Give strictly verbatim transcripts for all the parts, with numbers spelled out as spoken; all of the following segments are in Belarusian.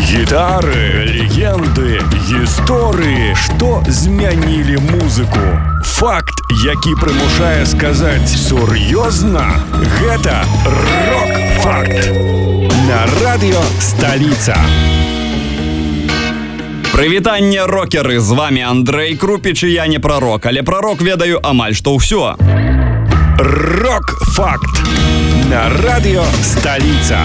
Гітары, легенды, гісторыі, што змянілі музыку. Факт, які прымушае сказаць сур'ёзна, гэта рок-факт. На радыё Сталіца. Прывітанне, рокеры! З вами Андрэй Крупіч, і я не прарок, але прарок ведаю амаль што ўсё. Рок-факт. На радыё Сталіца.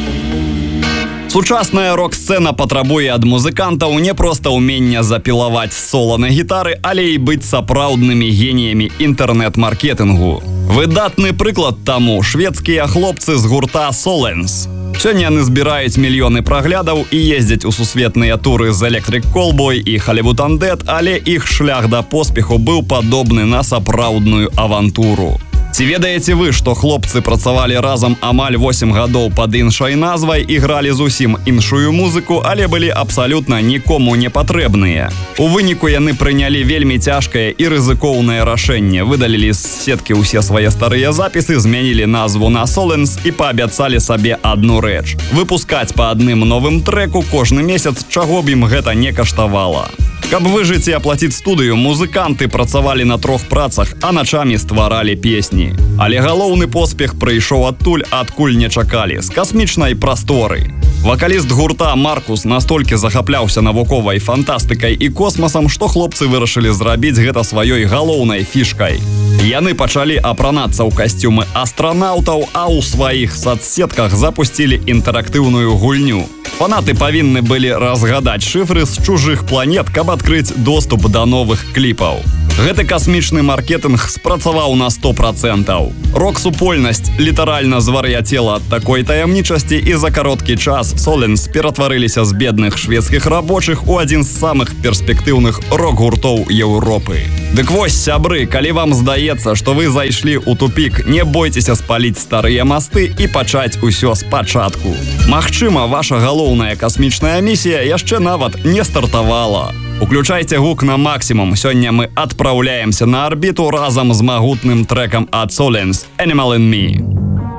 Сучасная рок-сцэна патрабуе ад музыкантаў не проста ўмення запілаваць сола на гітары, але і быць сапраўднымі геніямі інтэрнэт-маркетынгу. Выдатны прыклад таму шведскія хлопцы з гурта Solenz. Сёння яны збіраюць мільёны праглядаў і ездзяць у сусветныя туры з Electric Callboy і Hollywood Undead, але іх шлях да поспеху быў падобны на сапраўдную авантуру. Ці ведаеце вы, што хлопцы працавалі разам амаль восем гадоў пад іншай назвай і гралі зусім іншую музыку, але былі абсалютна нікому не патрэбныя. У выніку яны прынялі вельмі цяжкае і рызыкоўнае рашэнне, выдалілі з сеткі ўсе свае старыя запісы, змянілі назву на Solenz і паабяцалі сабе адну рэч – выпускаць па адным новым трэку кожны месяц, чаго б ім гэта не каштавала. Каб выжыць і аплаціць студыю, музыканты працавалі на трох працах, а начамі стваралі песні. Але галоўны поспех прыйшоў адтуль, адкуль не чакалі, з касмічнай прасторы. Вакаліст гурта Маркус настолькі захапляўся навуковай фантастыкай і космасам, што хлопцы вырашылі зрабіць гэта сваёй галоўнай фішкай. Яны пачалі апранацца ў касцюмы астранаўтаў, а ў сваіх сацсетках запусцілі інтэрактыўную гульню. Фанаты павінны былі разгадаць шыфры з чужых планет, каб адкрыць доступ да новых кліпаў. Гэты касмічны маркетынг спрацаваў на сто процентаў. Рок-супольнасць літаральна звар'яцела ад такой таямнічасці, і за кароткі час Solenz ператварыліся з бедных шведскіх рабочых у адзін з самых перспектыўных рок-гуртоў Еўропы. Дык вось, сябры, калі вам здаецца, што вы зайшлі ў тупік, не бойцеся спаліць старыя масты і пачаць усё спачатку. Магчыма, ваша галоўная касмічная місія яшчэ нават не стартавала. Уключайце гук на максімум. Сёння мы адпраўляемся на арбіту разам з магутным трэкам ад Solenz «Animal in Me».